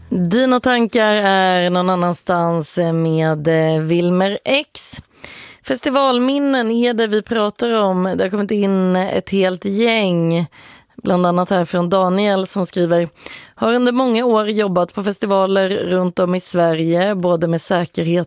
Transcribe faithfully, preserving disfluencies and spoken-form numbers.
Dina tankar är någon annanstans med Wilmer X. Festivalminnen är det vi pratar om. Det har kommit in ett helt gäng. Bland annat här från Daniel som skriver: har under många år jobbat på festivaler runt om i Sverige, både med säkerhet